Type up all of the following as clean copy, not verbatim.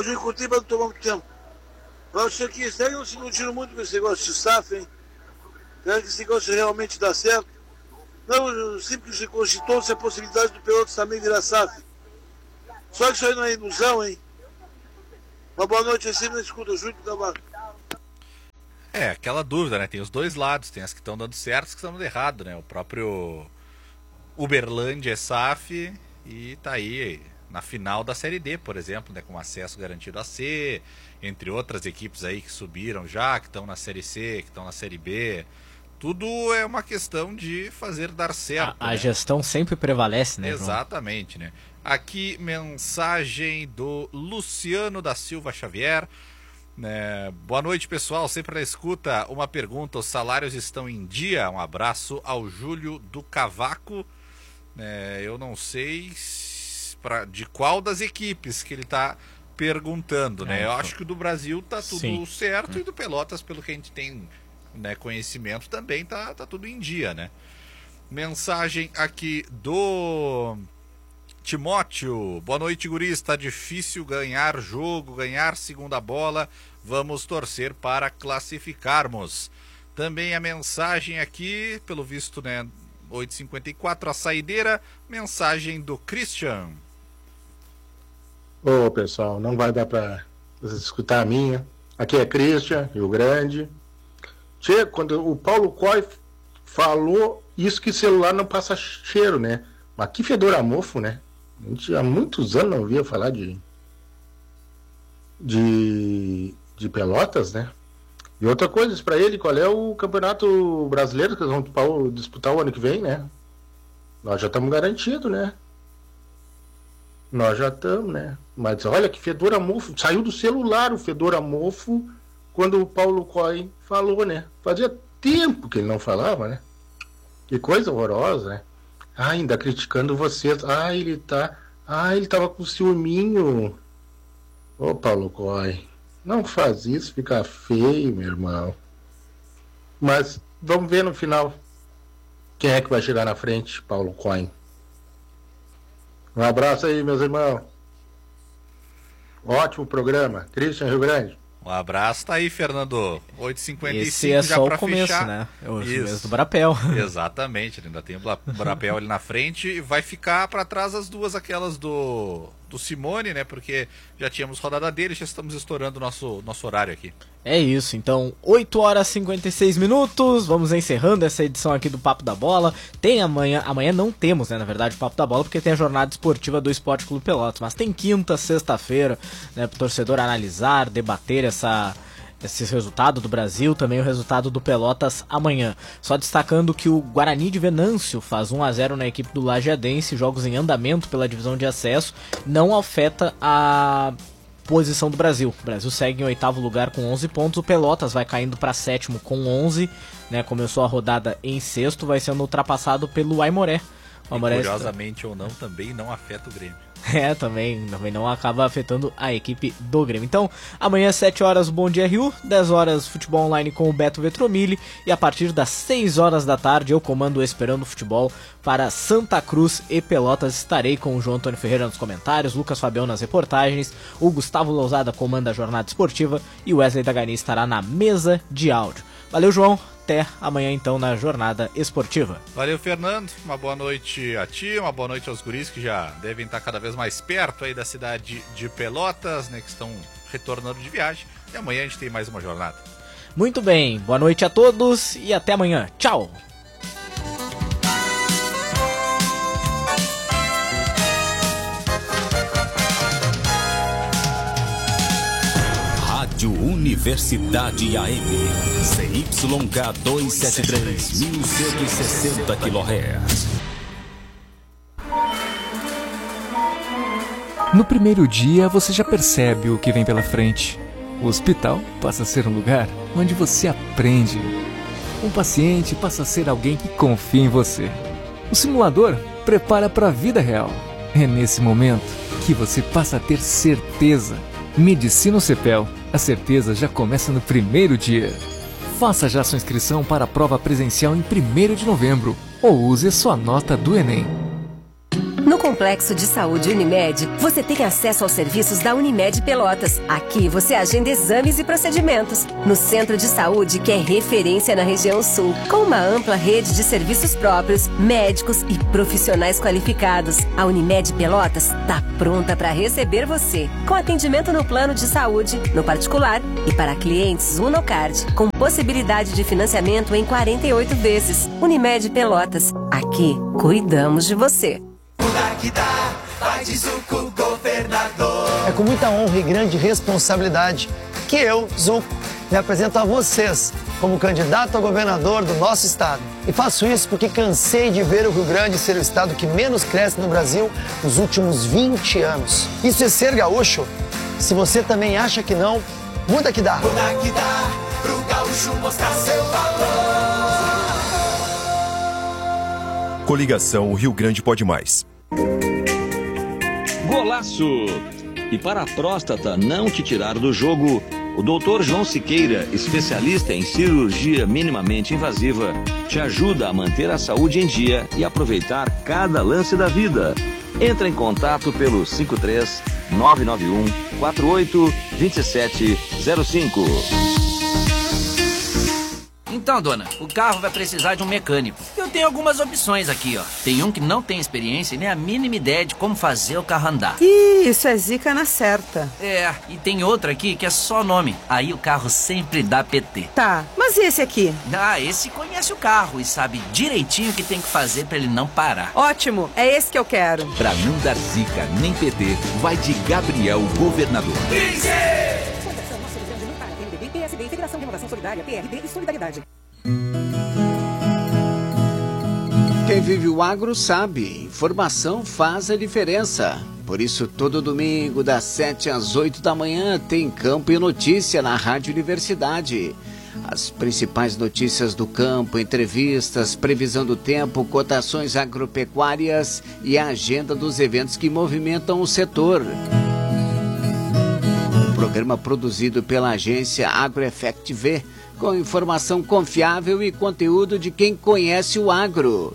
Mas eu encontrei para não tomar muito tempo. Mas isso aqui, sério, eu não tiro muito com esse negócio de SAF, hein? Será que esse negócio realmente dá certo? Não, sempre que se cogitou-se a possibilidade do Pelotas também virar SAF. Só que isso aí não é ilusão, hein? Uma boa noite, é sempre na escuta, Júlio da Barra. Aquela dúvida, né? Tem os dois lados, tem as que estão dando certo e as que estão dando errado, né? O próprio Uberlândia é SAF e tá aí na final da Série D, por exemplo, né? Com acesso garantido a C, entre outras equipes aí que subiram já, que estão na Série C, que estão na Série B. Tudo é uma questão de fazer dar certo. A gestão sempre prevalece, né, João? Exatamente, né? Aqui, mensagem do Luciano da Silva Xavier. Boa noite, pessoal, sempre na escuta. Uma pergunta, os salários estão em dia? Um abraço ao Júlio do Cavaco. Eu não sei de qual das equipes que ele está perguntando, né? Eu acho que o do Brasil tá tudo certo e do Pelotas, pelo que a gente tem, né, conhecimento, também tá tudo em dia, né? Mensagem aqui do Timóteo. Boa noite, guris. Tá difícil ganhar jogo, ganhar segunda bola. Vamos torcer para classificarmos. Também a mensagem aqui, pelo visto, né, 8h54, a saideira. Mensagem do Christian. Ô, pessoal, não vai dar para escutar a minha. Aqui é Christian, Rio Grande. Tchê, quando o Paulo Coy falou isso, que celular não passa cheiro, né? Mas que fedor a mofo, né? A gente há muitos anos não ouvia falar de Pelotas, né? E outra coisa, para ele, qual é o campeonato brasileiro que eles vão disputar o ano que vem, né? Nós já estamos garantidos, né? Nós já estamos, né? Mas olha que fedor a mofo. Saiu do celular o fedor a mofo quando o Paulo Coy falou, né? Fazia tempo que ele não falava, né? Que coisa horrorosa, né? Ainda criticando vocês. Ele tava com ciúminho. Ô, Paulo Coy, não faz isso, fica feio, meu irmão. Mas vamos ver no final quem é que vai chegar na frente, Paulo Coy. Um abraço aí, meus irmãos. Ótimo programa. Christian, Rio Grande. Um abraço, tá aí, Fernando. 8h55. Esse é já só pra o começo, fechar, né? É o começo do Brapel. Exatamente, ainda tem o Brapel ali na frente e vai ficar para trás as duas, aquelas do Simone, né? Porque já tínhamos rodada dele, já estamos estourando o nosso horário aqui. É isso, então 8h56, vamos encerrando essa edição aqui do Papo da Bola. Tem amanhã não temos, né, na verdade, o Papo da Bola, porque tem a jornada esportiva do Esporte Clube Pelotas, mas tem quinta, sexta-feira, né, pro torcedor analisar, debater esse resultado do Brasil, também o resultado do Pelotas amanhã. Só destacando que o Guarani de Venâncio faz 1-0 na equipe do Lajeadense, jogos em andamento pela divisão de acesso, não afeta a posição do Brasil. O Brasil segue em 8º lugar com 11 pontos, o Pelotas vai caindo para 7º com 11, né? Começou a rodada em 6º, vai sendo ultrapassado pelo Aimoré. Curiosamente ou não, também não afeta o Grêmio. Também não acaba afetando a equipe do Grêmio. Então, amanhã às 7 horas, Bom Dia Rio, 10 horas, Futebol Online com o Beto Vetromilli, e a partir das 6 horas da tarde, eu comando o Esperando Futebol para Santa Cruz e Pelotas. Estarei com o João Antônio Ferreira nos comentários, Lucas Fabião nas reportagens, o Gustavo Lousada comanda a jornada esportiva e o Wesley Dagani estará na mesa de áudio. Valeu, João. Até amanhã, então, na jornada esportiva. Valeu, Fernando. Uma boa noite a ti, uma boa noite aos guris que já devem estar cada vez mais perto aí da cidade de Pelotas, né, que estão retornando de viagem. E amanhã a gente tem mais uma jornada. Muito bem. Boa noite a todos e até amanhã. Tchau! Universidade AM, CYK 273, 1160 kHz. No primeiro dia, você já percebe o que vem pela frente. O hospital passa a ser um lugar onde você aprende. Um paciente passa a ser alguém que confia em você. O simulador prepara para a vida real. É nesse momento que você passa a ter certeza. Medicina CEPEL. A certeza já começa no primeiro dia. Faça já sua inscrição para a prova presencial em 1º de novembro ou use a sua nota do Enem. No Complexo de Saúde Unimed, você tem acesso aos serviços da Unimed Pelotas. Aqui você agenda exames e procedimentos. No centro de saúde que é referência na região sul, com uma ampla rede de serviços próprios, médicos e profissionais qualificados. A Unimed Pelotas está pronta para receber você, com atendimento no plano de saúde, no particular e para clientes Unocard, com possibilidade de financiamento em 48 vezes. Unimed Pelotas, aqui cuidamos de você. É com muita honra e grande responsabilidade que eu, Zuco, me apresento a vocês como candidato a governador do nosso estado. E faço isso porque cansei de ver o Rio Grande ser o estado que menos cresce no Brasil nos últimos 20 anos. Isso é ser gaúcho? Se você também acha que não, muda que dá. Muda que dá, pro gaúcho mostrar seu valor. Coligação Rio Grande Pode Mais. Golaço! E para a próstata não te tirar do jogo, o Dr. João Siqueira, especialista em cirurgia minimamente invasiva, te ajuda a manter a saúde em dia e aproveitar cada lance da vida. Entra em contato pelo 53 991 48 2705. Então, dona, o carro vai precisar de um mecânico. Eu tenho algumas opções aqui, ó. Tem um que não tem experiência e nem a mínima ideia de como fazer o carro andar. Ih, isso é zica na certa. É, e tem outro aqui que é só nome. Aí o carro sempre dá PT. Tá, mas e esse aqui? Ah, esse conhece o carro e sabe direitinho o que tem que fazer pra ele não parar. Ótimo, é esse que eu quero. Pra não dar zica nem PT, vai de Gabriel Governador. PSD, Federação de Renovação Solidária, PRD e Solidariedade. Quem vive o agro sabe, informação faz a diferença. Por isso, todo domingo, das 7 às 8 da manhã, tem Campo e Notícia na Rádio Universidade. As principais notícias do campo, entrevistas, previsão do tempo, cotações agropecuárias e a agenda dos eventos que movimentam o setor. Programa produzido pela agência AgroEffect V, com informação confiável e conteúdo de quem conhece o agro.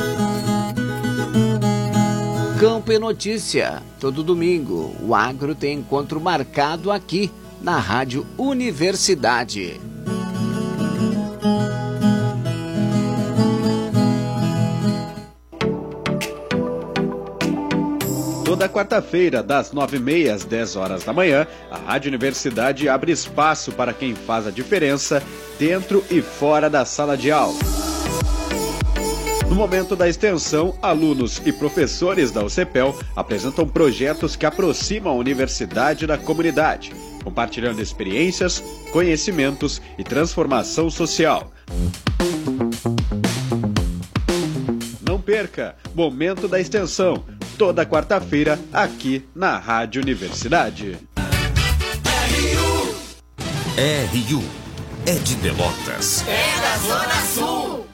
Campo e Notícia, todo domingo, o agro tem encontro marcado aqui, na Rádio Universidade. Toda quarta-feira, das 9h30 às 10 horas da manhã, a Rádio Universidade abre espaço para quem faz a diferença dentro e fora da sala de aula. No momento da extensão, alunos e professores da UCPEL apresentam projetos que aproximam a universidade da comunidade, compartilhando experiências, conhecimentos e transformação social. Não perca! Momento da extensão, toda quarta-feira, aqui na Rádio Universidade. RU é de Pelotas. É da Zona Sul.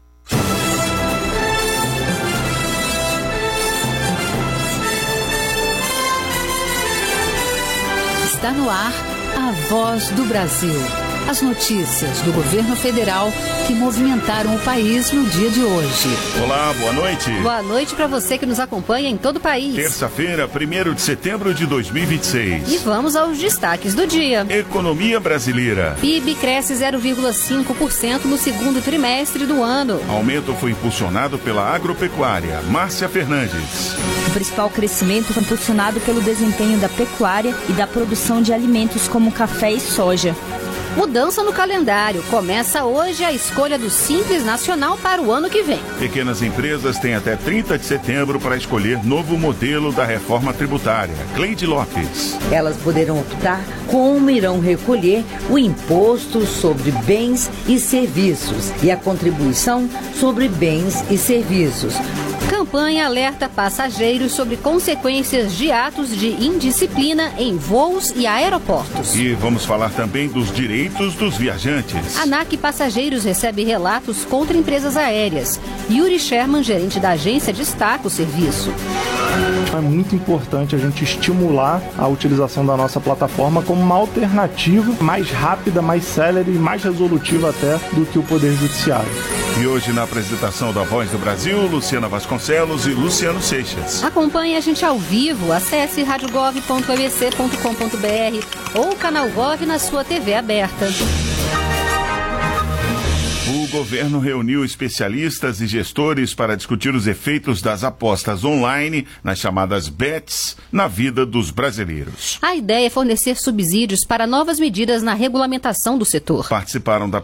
Está no ar a Voz do Brasil. As notícias do governo federal que movimentaram o país no dia de hoje. Olá, boa noite. Boa noite para você que nos acompanha em todo o país. Terça-feira, 1º de setembro de 2026. E vamos aos destaques do dia. Economia brasileira. PIB cresce 0,5% no segundo trimestre do ano. Aumento foi impulsionado pela agropecuária. Márcia Fernandes. O principal crescimento foi impulsionado pelo desempenho da pecuária e da produção de alimentos como café e soja. Mudança no calendário. Começa hoje a escolha do Simples Nacional para o ano que vem. Pequenas empresas têm até 30 de setembro para escolher novo modelo da reforma tributária. Cleide Lopes. Elas poderão optar como irão recolher o imposto sobre bens e serviços e a contribuição sobre bens e serviços. Campanha alerta passageiros sobre consequências de atos de indisciplina em voos e aeroportos. E vamos falar também dos direitos dos viajantes. ANAC Passageiros recebe relatos contra empresas aéreas. Yuri Sherman, gerente da agência, destaca o serviço. É muito importante a gente estimular a utilização da nossa plataforma como uma alternativa mais rápida, mais célere e mais resolutiva até do que o Poder Judiciário. E hoje na apresentação da Voz do Brasil, Luciana Vasconcelos e Luciano Seixas. Acompanhe a gente ao vivo, acesse radiogov.abc.com.br ou canal Gov na sua TV aberta. O governo reuniu especialistas e gestores para discutir os efeitos das apostas online, nas chamadas bets, na vida dos brasileiros. A ideia é fornecer subsídios para novas medidas na regulamentação do setor. Participaram da